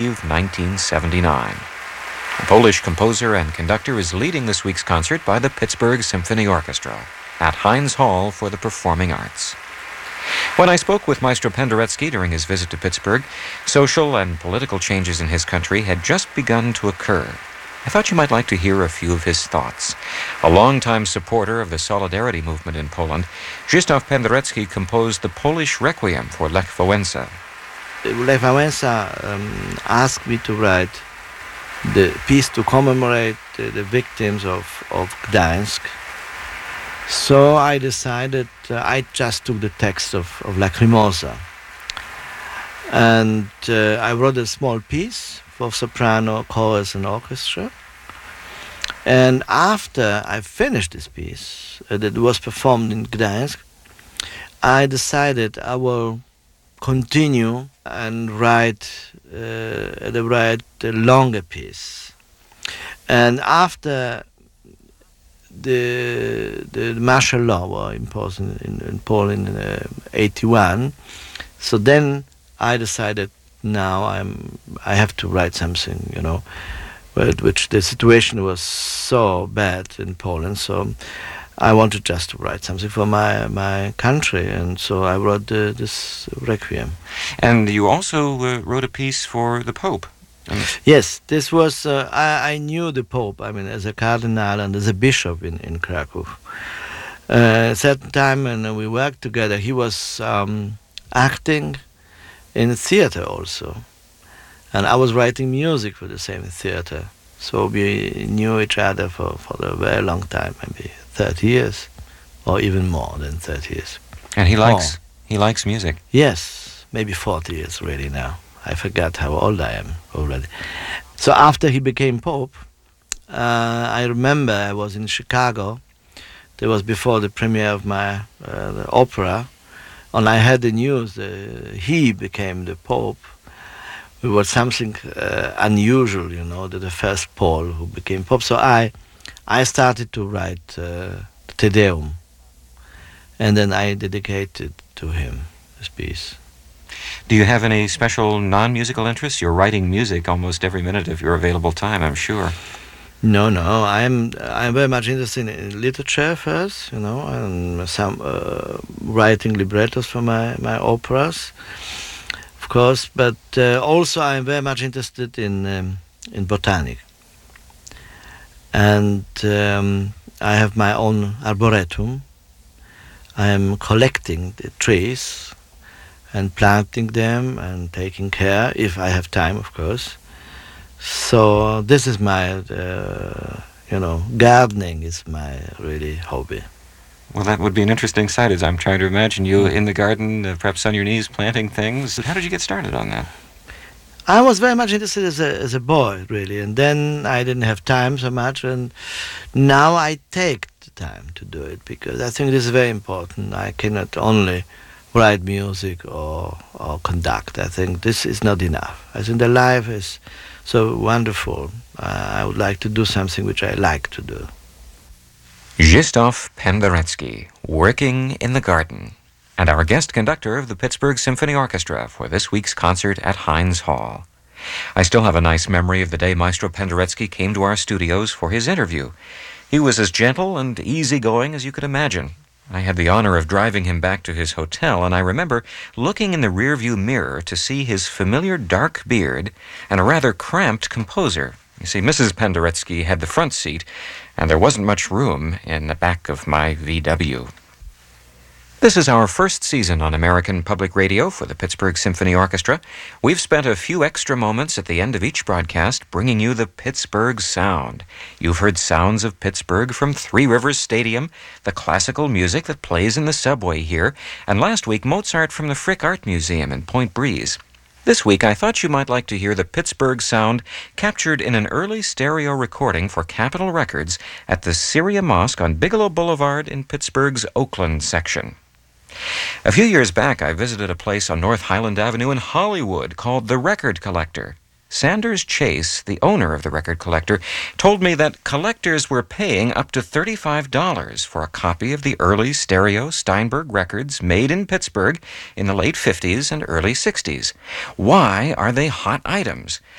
Eve, 1979. The Polish composer and conductor is leading this week's concert by the Pittsburgh Symphony Orchestra at Heinz Hall for the Performing Arts. When I spoke with Maestro Penderecki during his visit to Pittsburgh, social and political changes in his country had just begun to occur. I thought you might like to hear a few of his thoughts. A longtime supporter of the Solidarity movement in Poland, Krzysztof Penderecki composed the Polish Requiem for Lech Wałęsa. Lech Wałęsa asked me to write the piece to commemorate the victims of Gdańsk. So I decided, I just took the text of Lacrimosa. And I wrote a small piece for soprano, chorus, and orchestra. And after I finished this piece, that was performed in Gdańsk, I decided I will continue and write a longer piece. And after the martial law was imposed in Poland in 1981, so then I decided now I have to write something, which the situation was so bad in Poland, so I wanted just to write something for my country, and so I wrote this Requiem. And you also wrote a piece for the Pope. Yes, this was, I knew the Pope, as a cardinal and as a bishop in Krakow. At a certain time when we worked together, he was acting in theater also. And I was writing music for the same theater. So we knew each other for a very long time, maybe 30 years, or even more than 30 years. And he likes music. Yes, maybe 40 years really now. I forgot how old I am already. So after he became Pope, I remember I was in Chicago. That was before the premiere of my the opera. And I heard the news he became the Pope. It was something unusual, that the first Pole who became Pope. So I started to write Te Deum, and then I dedicated to him this piece. Do you have any special non-musical interests? You're writing music almost every minute of your available time, I'm sure. No. I'm very much interested in literature first, and some writing librettos for my operas, of course. But also I'm very much interested in botanic, and I have my own arboretum. I am collecting the trees and planting them and taking care, if I have time, of course. So this is my, gardening is my really hobby. Well, that would be an interesting sight, as I'm trying to imagine you in the garden, perhaps on your knees, planting things. How did you get started on that? I was very much interested as a boy, really, and then I didn't have time so much, and now I take the time to do it, because I think this is very important. I cannot only write music or conduct. I think this is not enough. I think the life is so wonderful. I would like to do something which I like to do. Krzysztof Penderecki, working in the garden, and our guest conductor of the Pittsburgh Symphony Orchestra for this week's concert at Heinz Hall. I still have a nice memory of the day Maestro Penderecki came to our studios for his interview. He was as gentle and easygoing as you could imagine. I had the honor of driving him back to his hotel, and I remember looking in the rearview mirror to see his familiar dark beard and a rather cramped composer. You see, Mrs. Penderecki had the front seat, and there wasn't much room in the back of my VW. This is our first season on American Public Radio for the Pittsburgh Symphony Orchestra. We've spent a few extra moments at the end of each broadcast bringing you the Pittsburgh sound. You've heard sounds of Pittsburgh from Three Rivers Stadium, the classical music that plays in the subway here, and last week Mozart from the Frick Art Museum in Point Breeze. This week I thought you might like to hear the Pittsburgh sound captured in an early stereo recording for Capitol Records at the Syria Mosque on Bigelow Boulevard in Pittsburgh's Oakland section. A few years back, I visited a place on North Highland Avenue in Hollywood called The Record Collector. Sanders Chase, the owner of The Record Collector, told me that collectors were paying up to $35 for a copy of the early stereo Steinberg records made in Pittsburgh in the late 50s and early 60s. Why are they hot items?